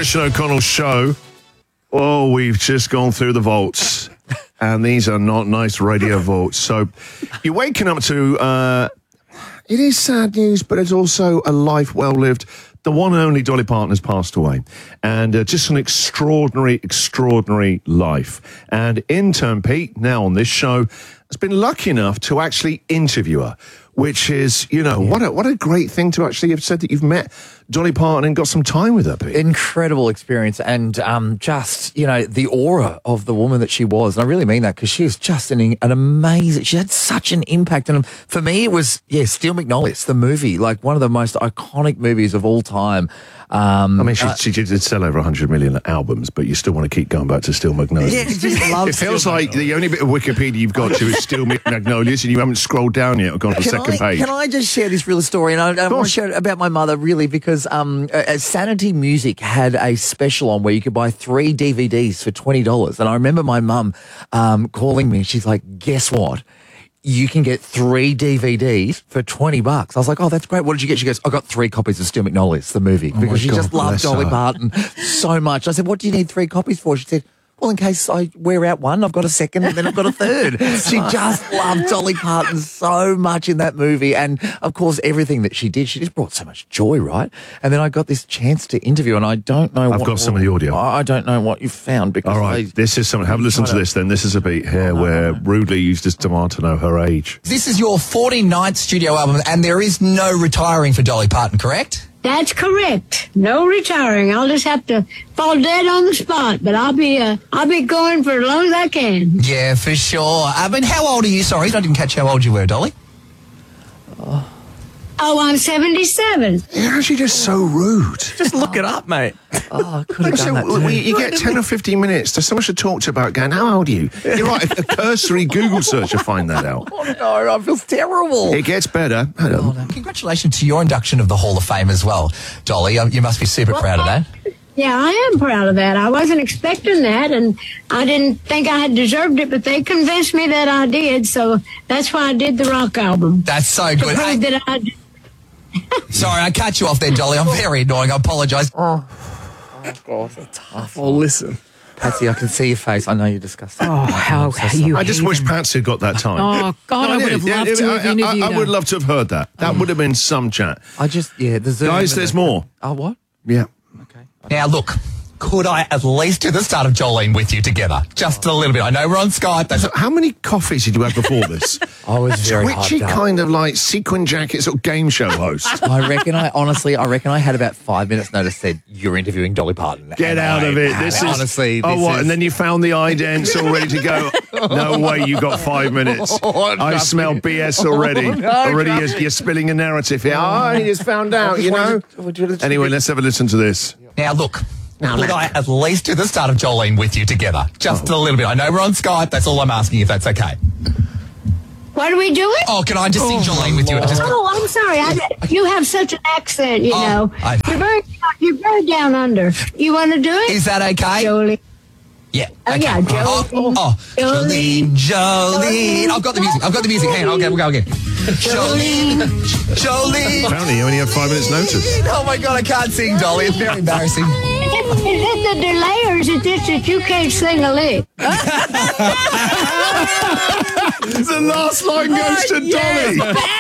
Sian O'Connell show. Oh, we've just gone through the vaults, and these are not nice radio vaults. So you're waking up to, it is sad news, but it's also a life well lived. The one and only Dolly Parton has passed away, and just an extraordinary life. And intern Pete, now on this show, has been lucky enough to actually interview her, which is, what a great thing to actually have said that you've met Dolly Parton and got some time with her, Pete. Incredible experience, and just, the aura of the woman that she was. And I really mean that, because she was just an amazing, she had such an impact. And for me, it was, Steel Magnolias, the movie, like one of the most iconic movies of all time. She did sell over 100 million albums, but you still want to keep going back to Steel Magnolias. Yeah, just love it feels like the only bit of Wikipedia you've got to is Steel Magnolias, and you haven't scrolled down yet or gone to the second page. Can I just share this real story? And I want to share it about my mother, really, because Sanity Music had a special on where you could buy 3 DVDs for $20. And I remember my mum calling me. She's like, guess what? You can get 3 DVDs for $20. I was like, oh, that's great. What did you get? She goes, I got 3 copies of Steel Magnolias, the movie, because she just loved Dolly Parton so much. I said, what do you need 3 copies for? She said, well, in case I wear out one, I've got a second and then I've got a third. She just loved Dolly Parton so much in that movie. And, of course, everything that she did, she just brought so much joy, right? And then I got this chance to interview, and I don't know I've got some of the audio. I don't know what you found. Because all right, this is something. Have a listen to this then. This is a beat here where Rudely used his demand to know her age. This is your 49th studio album, and there is no retiring for Dolly Parton, correct? That's correct. No retiring. I'll just have to fall dead on the spot, but I'll be going for as long as I can. Yeah, for sure. How old are you? Sorry, I didn't catch how old you were, Dolly. Oh, I'm 77. You're actually just so rude. Just look it up, mate. Oh, I could have done that too. You get 10 or 15 minutes. There's so much to talk to about going, how old are you? You're right, a cursory Google search will find that out. Oh, no, I feel terrible. It gets better. Congratulations to your induction of the Hall of Fame as well, Dolly. You must be super proud of that. Yeah, I am proud of that. I wasn't expecting that, and I didn't think I had deserved it, but they convinced me that I did, so that's why I did the rock album. That's so good. To prove that I Sorry, I cut you off there, Dolly. I'm very annoying. I apologise. Oh, God, that's tough. Oh, listen. Patsy, I can see your face. I know you're disgusted. Oh, how you I just wish Patsy had got that time. Oh, God, I would have loved to have interviewed I would love to have heard that. That would have been some chat. Guys, there's more. Oh, what? Yeah. Okay. Now, look, could I at least do the start of Jolene with you together? Just a little bit. I know we're on Skype. So how many coffees did you have before this? I was very twitchy, kind of like sequin jacket sort of game show host. I reckon I had about 5 minutes notice said, you're interviewing Dolly Parton. Get out of it. This is honestly. And then you found the idents all ready to go. No way, you got 5 minutes. I smell BS already. You're spilling a narrative here. I just found out, Anyway, let's have a listen to this. Now, look. Could I at least do the start of Jolene with you together? Just a little bit. I know we're on Skype. That's all I'm asking, if that's okay. What are we doing? Oh, can I just sing Jolene with you? I'm sorry. You have such an accent, you know. You're very down under. You want to do it? Is that okay? Jolene. Yeah. Oh, okay. yeah, Jolene. Jolene. I've got the music. Hang on, we'll go again. Jolene. Apparently you only had 5 minutes notice. Oh, my God, I can't sing, Dolly. It's very embarrassing. Is it the delay, or is it just that you can't sing a lick? The last line goes to Dolly.